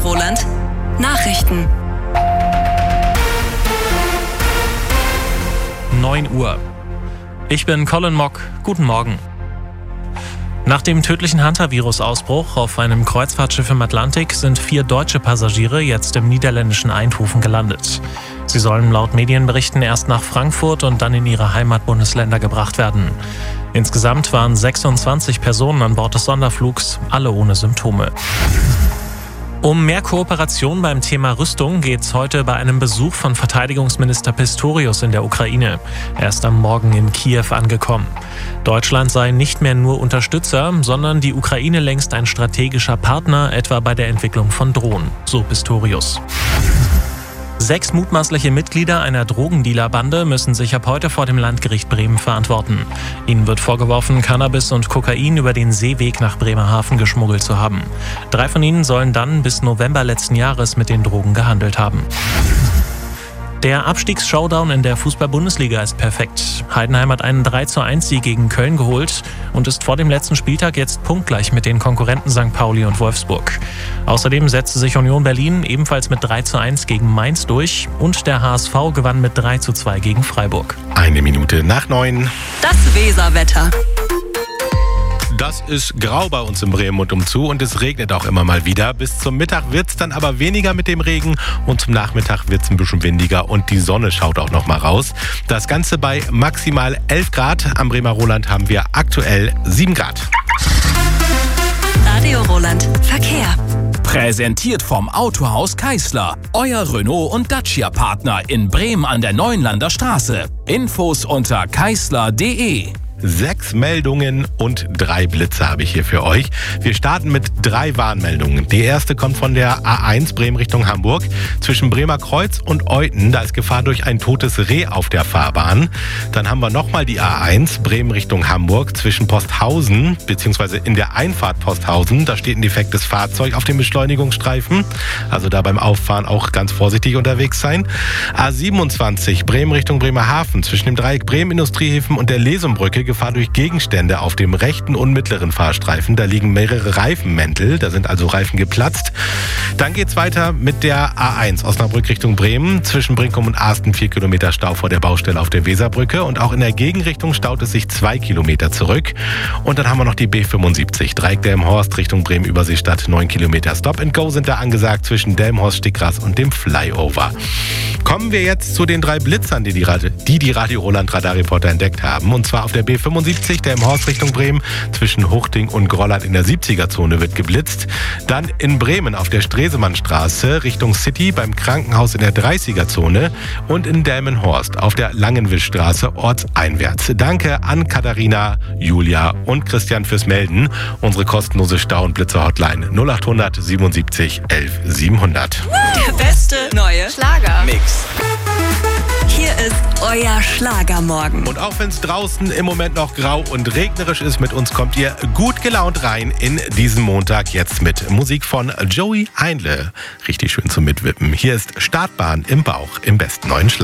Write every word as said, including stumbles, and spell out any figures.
Roland. Nachrichten. neun Uhr. Ich bin Colin Mock. Guten Morgen. Nach dem tödlichen Hantavirus-Ausbruch auf einem Kreuzfahrtschiff im Atlantik sind vier deutsche Passagiere jetzt im niederländischen Eindhoven gelandet. Sie sollen laut Medienberichten erst nach Frankfurt und dann in ihre Heimatbundesländer gebracht werden. Insgesamt waren sechsundzwanzig Personen an Bord des Sonderflugs, alle ohne Symptome. Um mehr Kooperation beim Thema Rüstung geht es heute bei einem Besuch von Verteidigungsminister Pistorius in der Ukraine. Er ist am Morgen in Kiew angekommen. Deutschland sei nicht mehr nur Unterstützer, sondern die Ukraine längst ein strategischer Partner, etwa bei der Entwicklung von Drohnen, so Pistorius. Sechs mutmaßliche Mitglieder einer Drogendealerbande müssen sich ab heute vor dem Landgericht Bremen verantworten. Ihnen wird vorgeworfen, Cannabis und Kokain über den Seeweg nach Bremerhaven geschmuggelt zu haben. Drei von ihnen sollen dann bis November letzten Jahres mit den Drogen gehandelt haben. Der Abstiegs-Showdown in der Fußball-Bundesliga ist perfekt. Heidenheim hat einen drei zu eins Sieg gegen Köln geholt und ist vor dem letzten Spieltag jetzt punktgleich mit den Konkurrenten Sankt Pauli und Wolfsburg. Außerdem setzte sich Union Berlin ebenfalls mit drei zu eins gegen Mainz durch und der H S V gewann mit drei zu zwei gegen Freiburg. Eine Minute nach neun. Das Weserwetter. Das ist grau bei uns in Bremen und umzu und es regnet auch immer mal wieder. Bis zum Mittag wird es dann aber weniger mit dem Regen und zum Nachmittag wird es ein bisschen windiger und die Sonne schaut auch noch mal raus. Das Ganze bei maximal elf Grad. Am Bremer Roland haben wir aktuell sieben Grad. Radio Roland. Verkehr. Präsentiert vom Autohaus Keisler. Euer Renault- und Dacia-Partner in Bremen an der Neuenlander Straße. Infos unter keisler punkt de. Sechs Meldungen und drei Blitze habe ich hier für euch. Wir starten mit drei Warnmeldungen. Die erste kommt von der A eins Bremen Richtung Hamburg. Zwischen Bremer Kreuz und Euthen, da ist Gefahr durch ein totes Reh auf der Fahrbahn. Dann haben wir nochmal die A eins Bremen Richtung Hamburg zwischen Posthausen bzw. in der Einfahrt Posthausen. Da steht ein defektes Fahrzeug auf dem Beschleunigungsstreifen. Also da beim Auffahren auch ganz vorsichtig unterwegs sein. A siebenundzwanzig Bremen Richtung Bremerhaven zwischen dem Dreieck Bremen Industriehäfen und der Lesumbrücke. Gefahr durch Gegenstände auf dem rechten und mittleren Fahrstreifen. Da liegen mehrere Reifenmäntel, da sind also Reifen geplatzt. Dann geht's weiter mit der A eins Osnabrück Richtung Bremen. Zwischen Brinkum und Asten vier Kilometer Stau vor der Baustelle auf der Weserbrücke. Und auch in der Gegenrichtung staut es sich zwei Kilometer zurück. Und dann haben wir noch die B fünfundsiebzig. Dreieck Delmenhorst Richtung Bremen Überseestadt. neun Kilometer Stop and Go sind da angesagt zwischen Delmenhorst Stickgras und dem Flyover. Kommen wir jetzt zu den drei Blitzern, die die, Radio, die, die Radio Roland Radarreporter entdeckt haben. Und zwar auf der B fünfundsiebzig, der im Horst Richtung Bremen, zwischen Huchting und Grolland in der siebziger-Zone wird geblitzt. Dann in Bremen auf der Stresemannstraße Richtung City beim Krankenhaus in der dreißiger-Zone und in Delmenhorst auf der Langenwischstraße ortseinwärts. Danke an Katharina, Julia und Christian fürs Melden. Unsere kostenlose Stau- und Blitzer-Hotline null acht hundert siebenundsiebzig elf siebenhundert. Der beste neue Schlagermix. Hier ist euer Schlagermorgen. Und auch wenn es draußen im Moment noch grau und regnerisch ist, mit uns kommt ihr gut gelaunt rein in diesen Montag jetzt mit Musik von Joey Heinle. Richtig schön zum Mitwippen. Hier ist Startbahn im Bauch im besten neuen Schlager.